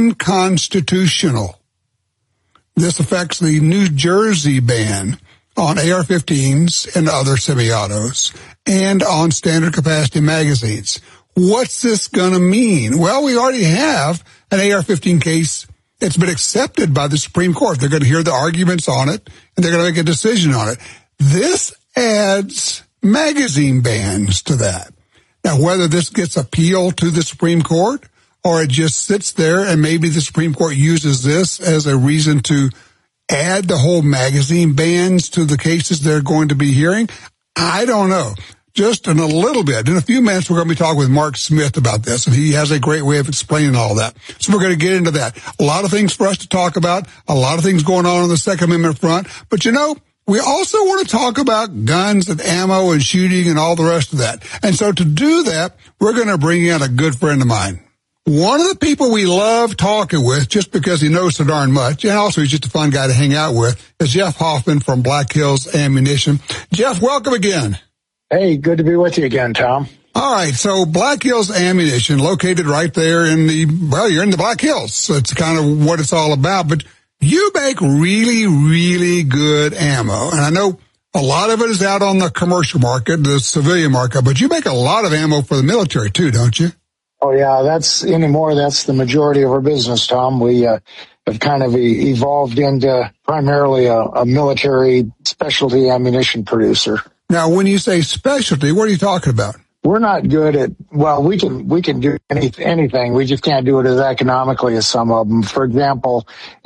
unconstitutional. This affects the New Jersey ban on AR-15s and other semi-autos and on standard capacity magazines. What's this going to mean? Well, we already have an AR-15 case. It's been accepted by the Supreme Court. They're going to hear the arguments on it, and they're going to make a decision on it. This adds magazine bans to that. Now, whether this gets appealed to the Supreme Court or it just sits there and maybe the Supreme Court uses this as a reason to add the whole magazine bans to the cases they're going to be hearing, I don't know. Just in a little bit. In a few minutes, we're going to be talking with Mark Smith about this, and he has a great way of explaining all that. So we're going to get into that. A lot of things for us to talk about, a lot of things going on the Second Amendment front. But, you know, we also want to talk about guns and ammo and shooting and all the rest of that. And so to do that, we're going to bring in a good friend of mine. One of the people we love talking with, just because he knows so darn much, and also he's just a fun guy to hang out with, is Jeff Hoffman from Black Hills Ammunition. Jeff, welcome again. Hey, good to be with you again, Tom. All right, so Black Hills Ammunition, located right there you're in the Black Hills. So it's kind of what it's all about. But you make really, really good ammo. And I know a lot of it is out on the commercial market, the civilian market, but you make a lot of ammo for the military too, don't you? Oh, yeah, that's the majority of our business, Tom. We have kind of evolved into primarily a military specialty ammunition producer. Now, when you say specialty, what are you talking about? We're not good at, we can do anything. We just can't do it as economically as some of them. For example,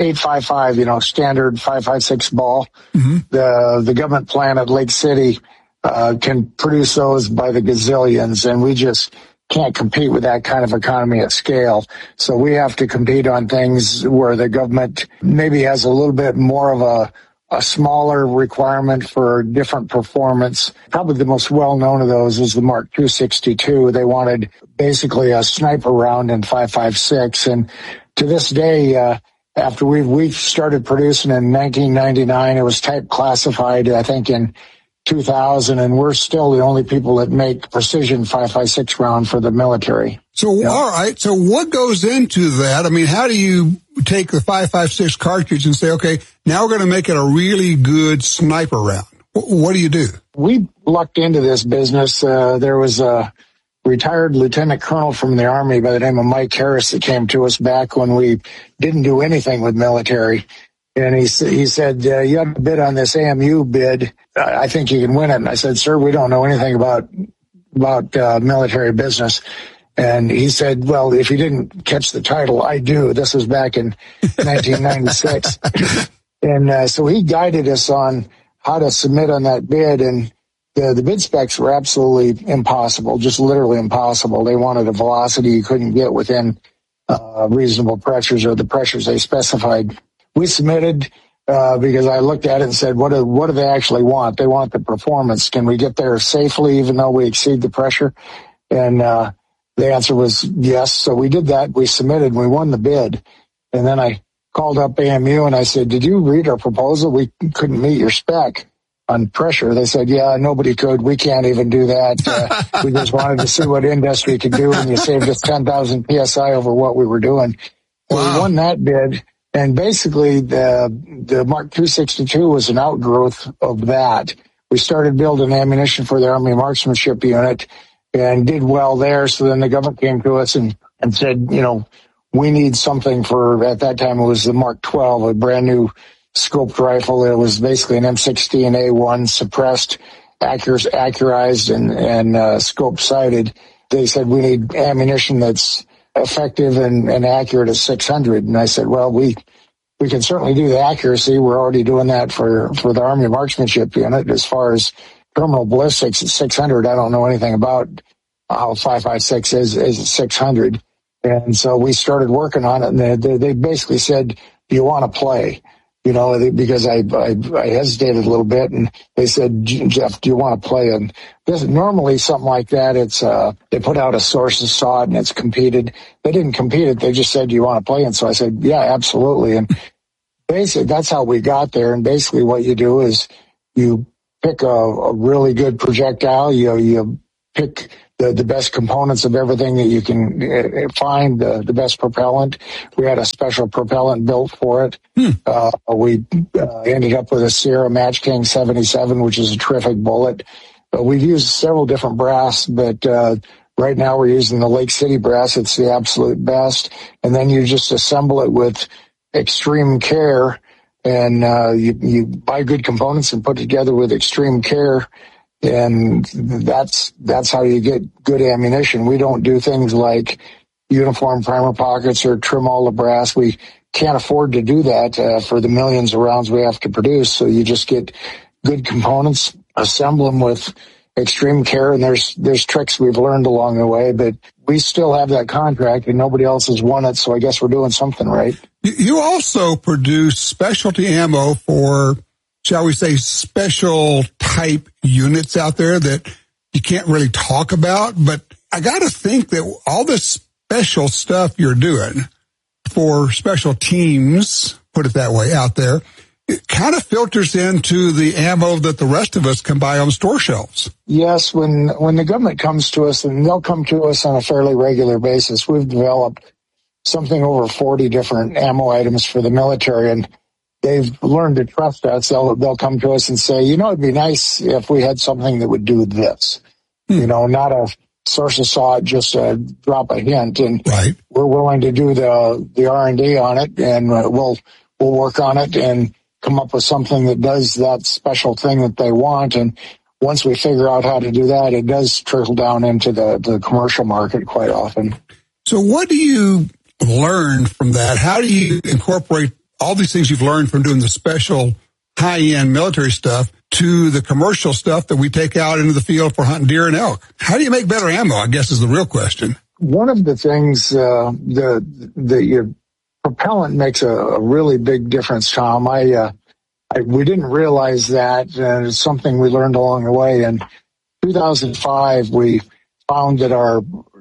855, standard 5.56 ball. Mm-hmm. The government plant at Lake City can produce those by the gazillions, and we just can't compete with that kind of economy at scale. So we have to compete on things where the government maybe has a little bit more of a smaller requirement for different performance. Probably the most well-known of those is the Mark 262. They wanted basically a sniper round in 5.56. And to this day, after we started producing in 1999, it was type classified, I think, in 2000, and we're still the only people that make precision 5.56 round for the military. So, yeah. All right. So what goes into that? I mean, how do you take the 5.56 cartridge and say, okay, now we're going to make it a really good sniper round? What do you do? We lucked into this business. There was a retired lieutenant colonel from the Army by the name of Mike Harris that came to us back when we didn't do anything with military. And he said, you have a bid on this AMU bid. I think you can win it. And I said, sir, we don't know anything about military business. And he said, well, if you didn't catch the title, I do. This was back in 1996. And so he guided us on how to submit on that bid. And the bid specs were absolutely impossible, just literally impossible. They wanted a velocity you couldn't get within reasonable pressures or the pressures they specified. We submitted because I looked at it and said, what do they actually want? They want the performance. Can we get there safely even though we exceed the pressure? And the answer was yes. So we did that. We submitted and we won the bid. And then I called up AMU and I said, did you read our proposal? We couldn't meet your spec on pressure. They said, yeah, nobody could. We can't even do that. We just wanted to see what industry could do, and you saved us 10,000 PSI over what we were doing. So wow. We won that bid. And basically, the Mark 262 was an outgrowth of that. We started building ammunition for the Army Marksmanship Unit and did well there. So then the government came to us and said, we need something for, at that time it was the Mark 12, a brand new scoped rifle. It was basically an M16A1 suppressed, accurized, and scope sighted. They said, we need ammunition that's effective and accurate as 600. And I said, well, we can certainly do the accuracy. We're already doing that for the Army Marksmanship Unit. As far as terminal ballistics at 600, I don't know anything about how 5.56 is at 600. And so we started working on it, and they basically said, do you want to play? Because I hesitated a little bit, and they said, Jeff, do you want to play? And this, normally something like that, it's they put out a source and saw it, and it's competed. They didn't compete it. They just said, do you want to play? And so I said, yeah, absolutely. And basically, that's how we got there. And basically what you do is you pick a really good projectile. You pick the best components of everything that you can find, the best propellant. We had a special propellant built for it. We ended up with a Sierra Match King 77, which is a terrific bullet. We've used several different brass, but right now we're using the Lake City brass. It's the absolute best. And then you just assemble it with extreme care, and you buy good components and put it together with extreme care. And that's how you get good ammunition. We don't do things like uniform primer pockets or trim all the brass. We can't afford to do that for the millions of rounds we have to produce. So you just get good components, assemble them with extreme care, and there's tricks we've learned along the way, but we still have that contract and nobody else has won it, so I guess we're doing something right. You also produce specialty ammo for, shall we say, special type units out there that you can't really talk about, but I got to think that all this special stuff you're doing for special teams, put it that way, out there, it kind of filters into the ammo that the rest of us can buy on store shelves. Yes, when the government comes to us, and they'll come to us on a fairly regular basis, we've developed something over 40 different ammo items for the military, and they've learned to trust us. They'll come to us and say, it'd be nice if we had something that would do this. Not a source of thought, just drop a hint. And right. We're willing to do the R&D on it, and we'll work on it and come up with something that does that special thing that they want. And once we figure out how to do that, it does trickle down into the commercial market quite often. So what do you learn from that? How do you incorporate all these things you've learned from doing the special high-end military stuff to the commercial stuff that we take out into the field for hunting deer and elk? How do you make better ammo, I guess, is the real question. One of the things, your propellant makes a really big difference, Tom. We didn't realize that, and it's something we learned along the way. In 2005, we found that our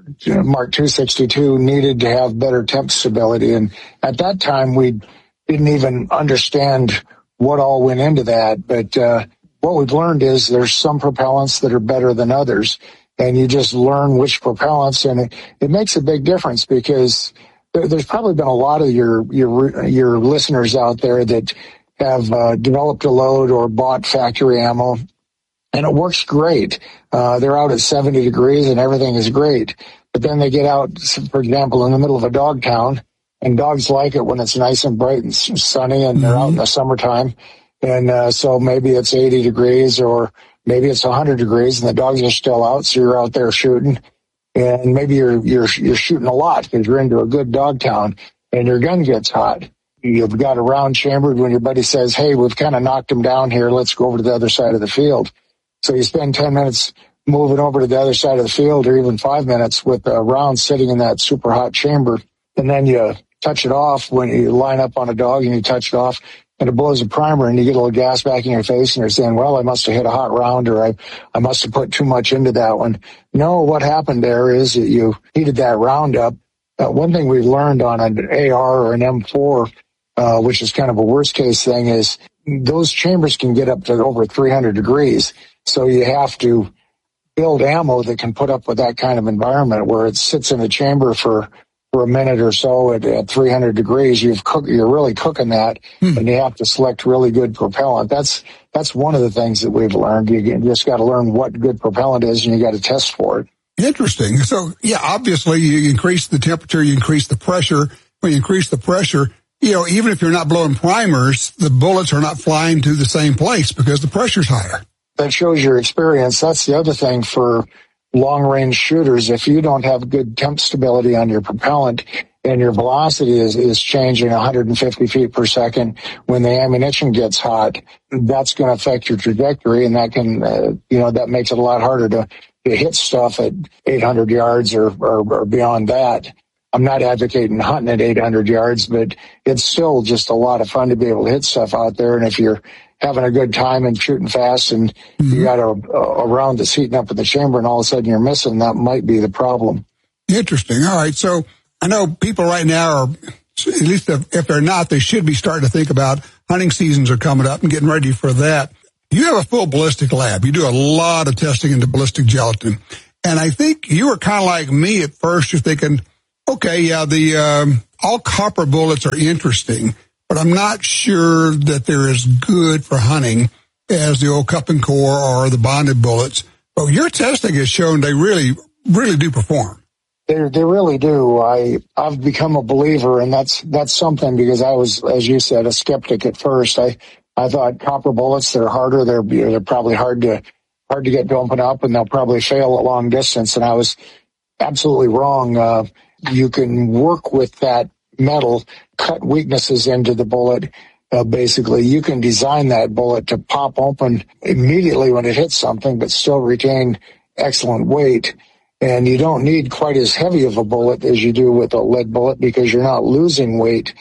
Mark 262 needed to have better temp stability, and at that time, we didn't even understand what all went into that. But what we've learned is there's some propellants that are better than others, and you just learn which propellants, and it makes a big difference because there's probably been a lot of your listeners out there that have developed a load or bought factory ammo, and it works great. They're out at 70 degrees and everything is great. But then they get out, for example, in the middle of a dog town, and dogs like it when it's nice and bright and sunny, and they're out in the summertime. And so maybe it's 80 degrees or maybe it's 100 degrees and the dogs are still out, so you're out there shooting. And maybe you're shooting a lot because you're into a good dog town and your gun gets hot. You've got a round chambered when your buddy says, hey, we've kind of knocked him down here. Let's go over to the other side of the field. So you spend 10 minutes moving over to the other side of the field, or even 5 minutes with a round sitting in that super hot chamber. And then you touch it off when you line up on a dog and you touch it off and it blows a primer and you get a little gas back in your face and you're saying, well, I must have hit a hot round, or I must have put too much into that one. No, what happened there is that you heated that round up. One thing we've learned on an AR or an M4, which is kind of a worst case thing, is those chambers can get up to over 300 degrees. So you have to build ammo that can put up with that kind of environment where it sits in a chamber for a minute or so at 300 degrees. You're really cooking that, and you have to select really good propellant. That's one of the things that we've learned. You just got to learn what good propellant is, and you got to test for it. Interesting. So, yeah, obviously you increase the temperature, you increase the pressure. When you increase the pressure, even if you're not blowing primers, the bullets are not flying to the same place because the pressure's higher. That shows your experience. That's the other thing for long-range shooters. If you don't have good temp stability on your propellant and your velocity is changing 150 feet per second when the ammunition gets hot, that's going to affect your trajectory, and that can, that makes it a lot harder to hit stuff at 800 yards or beyond that. I'm not advocating hunting at 800 yards, but it's still just a lot of fun to be able to hit stuff out there. And if you're having a good time and shooting fast and you got a round that's heating up in the chamber and all of a sudden you're missing, that might be the problem. Interesting. All right. So I know people right now are, at least if they're not, they should be starting to think about hunting seasons are coming up and getting ready for that. You have a full ballistic lab. You do a lot of testing into ballistic gelatin. And I think you were kind of like me at first. You're thinking, okay, yeah, the all copper bullets are interesting, but I'm not sure that they're as good for hunting as the old cup and core or the bonded bullets. But your testing has shown they really, really do perform. They really do. I've become a believer, and that's something, because I was, as you said, a skeptic at first. I thought copper bullets, they're harder. They're probably hard to get to open up, and they'll probably fail at long distance. And I was absolutely wrong. You can work with that metal, cut weaknesses into the bullet. Basically, you can design that bullet to pop open immediately when it hits something, but still retain excellent weight. And you don't need quite as heavy of a bullet as you do with a lead bullet, because you're not losing weight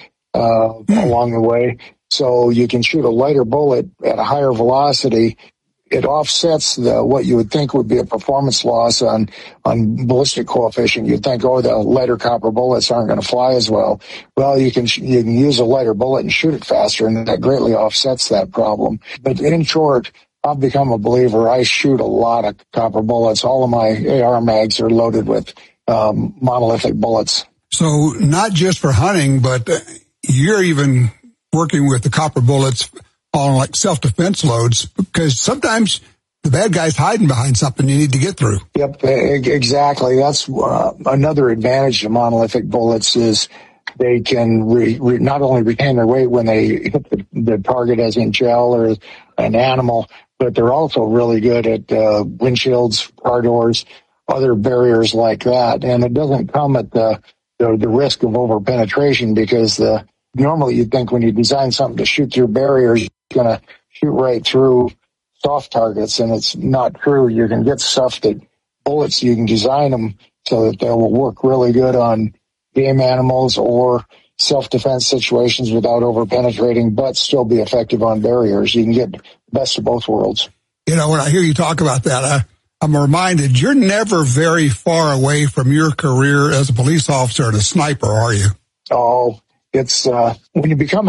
along the way. So you can shoot a lighter bullet at a higher velocity. It offsets what you would think would be a performance loss on ballistic coefficient. You'd think, oh, the lighter copper bullets aren't going to fly as well. Well, you can use a lighter bullet and shoot it faster, and that greatly offsets that problem. But in short, I've become a believer. I shoot a lot of copper bullets. All of my AR mags are loaded with monolithic bullets. So not just for hunting, but you're even working with the copper bullets on like self-defense loads, because sometimes the bad guy's hiding behind something you need to get through. Yep, exactly. That's another advantage of monolithic bullets is they can not only retain their weight when they hit the target, as in gel or an animal, but they're also really good at windshields, car doors, other barriers like that. And it doesn't come at the risk of over-penetration, because normally you'd think when you design something to shoot through barriers, you're going to shoot right through soft targets, and it's not true. You can get stuff that bullets, you can design them so that they will work really good on game animals or self-defense situations without over-penetrating, but still be effective on barriers. You can get the best of both worlds. You know, when I hear you talk about that, I'm reminded you're never very far away from your career as a police officer and a sniper, are you? Oh, it's when you become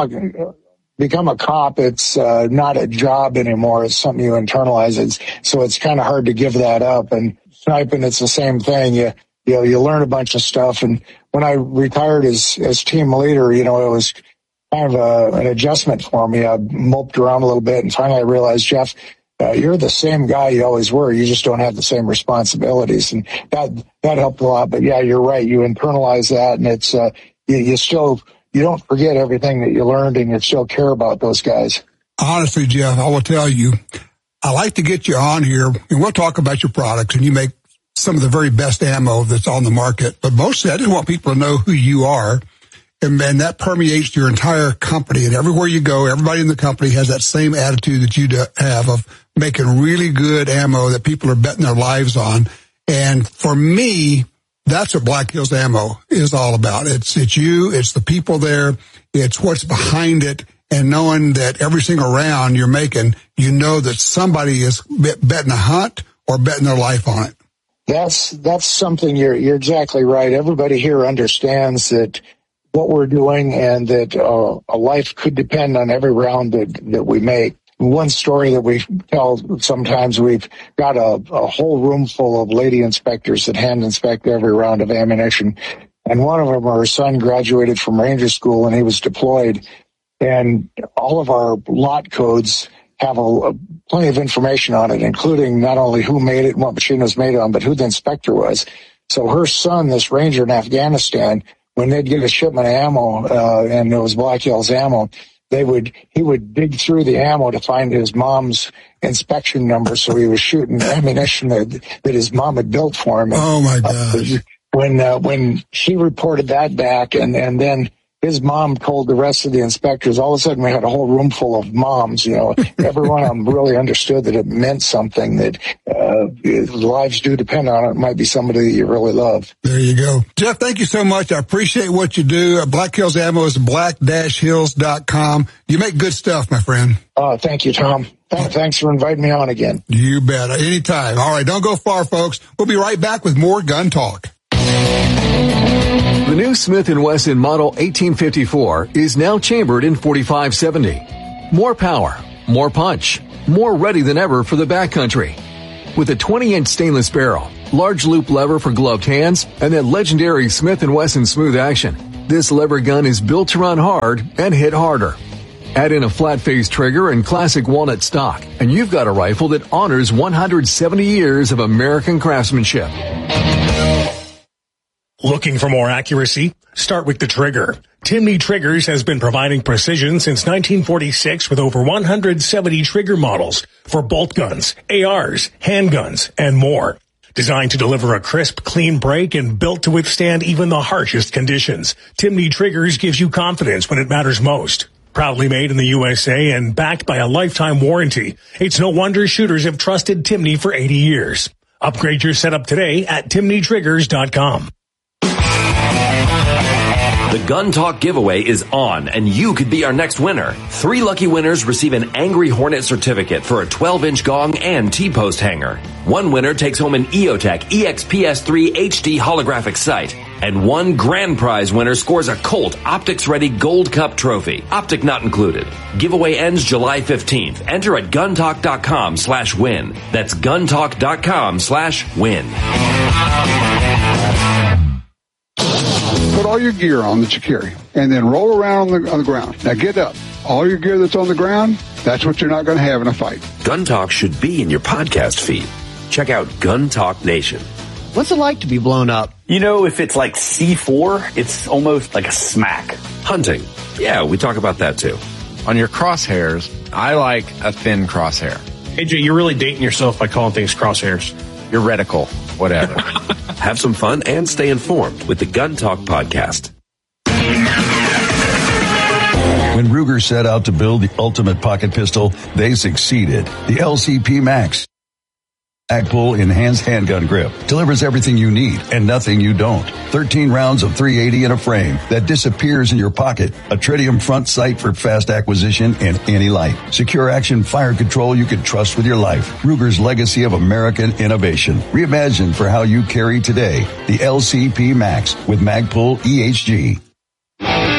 a cop, it's not a job anymore. It's something you internalize. So it's kind of hard to give that up. And sniping, it's the same thing. You learn a bunch of stuff. And when I retired as team leader, it was kind of an adjustment for me. I moped around a little bit, and finally I realized, Jeff, you're the same guy you always were. You just don't have the same responsibilities. And that helped a lot. But yeah, you're right. You internalize that, and it's you don't forget everything that you learned, and you still care about those guys. Honestly, Jeff, I will tell you, I like to get you on here, and we'll talk about your products, and you make some of the very best ammo that's on the market. But mostly, I just want people to know who you are, and that permeates your entire company. And everywhere you go, everybody in the company has that same attitude that you have of making really good ammo that people are betting their lives on. And for me, that's what Black Hills Ammo is all about. It's you, it's the people there, it's what's behind it, and knowing that every single round you're making, you know that somebody is betting a hunt or betting their life on it. That's something you're exactly right. Everybody here understands that what we're doing, and that a life could depend on every round that we make. One story that we tell sometimes, we've got a whole room full of lady inspectors that hand inspect every round of ammunition. And one of them, her son graduated from Ranger School, and he was deployed. And all of our lot codes have plenty of information on it, including not only who made it and what machine it was made on, but who the inspector was. So her son, this ranger in Afghanistan, when they'd get a shipment of ammo, and it was Black Hills Ammo, he would dig through the ammo to find his mom's inspection number. So he was shooting ammunition that his mom had built for him. Oh my gosh. When she reported that back, and then his mom told the rest of the inspectors, all of a sudden we had a whole room full of moms. Every one of them really understood that it meant something, that lives do depend on it. It might be somebody that you really love. There you go. Jeff, thank you so much. I appreciate what you do. Black Hills Ammo is black-hills.com. You make good stuff, my friend. Thank you, Tom. Thanks for inviting me on again. You bet. Anytime. All right, don't go far, folks. We'll be right back with more Gun Talk. The new Smith & Wesson Model 1854 is now chambered in 4570. More power, more punch, more ready than ever for the backcountry. With a 20-inch stainless barrel, large loop lever for gloved hands, and that legendary Smith & Wesson smooth action. This lever gun is built to run hard and hit harder. Add in a flat-face trigger and classic walnut stock, and you've got a rifle that honors 170 years of American craftsmanship. Looking for more accuracy? Start with the trigger. Timney Triggers has been providing precision since 1946 with over 170 trigger models for bolt guns, ARs, handguns, and more. Designed to deliver a crisp, clean break and built to withstand even the harshest conditions, Timney Triggers gives you confidence when it matters most. Proudly made in the USA and backed by a lifetime warranty, it's no wonder shooters have trusted Timney for 80 years. Upgrade your setup today at TimneyTriggers.com. The Gun Talk giveaway is on, and you could be our next winner. 3 lucky winners receive an Angry Hornet certificate for a 12-inch gong and T-post hanger. 1 winner takes home an EOTech EXPS3 HD holographic sight. And 1 grand prize winner scores a Colt Optics-ready Gold Cup trophy. Optic not included. Giveaway ends July 15th. Enter at guntalk.com/win. That's guntalk.com/win. Put all your gear on that you carry, and then roll around on the ground. Now get up. All your gear that's on the ground, that's what you're not going to have in a fight. Gun Talk should be in your podcast feed. Check out Gun Talk Nation. What's it like to be blown up? You know, if it's like C4, it's almost like a smack. Hunting. Yeah, we talk about that too. On your crosshairs, I like a thin crosshair. AJ, you're really dating yourself by calling things crosshairs. Your reticle, whatever. Have some fun and stay informed with the Gun Talk podcast. When Ruger set out to build the ultimate pocket pistol, they succeeded. The LCP Max. Magpul Enhanced Handgun Grip delivers everything you need and nothing you don't. 13 rounds of .380 in a frame that disappears in your pocket. A tritium front sight for fast acquisition in any light. Secure action fire control you can trust with your life. Ruger's legacy of American innovation. Reimagined for how you carry today. The LCP Max with Magpul EHG.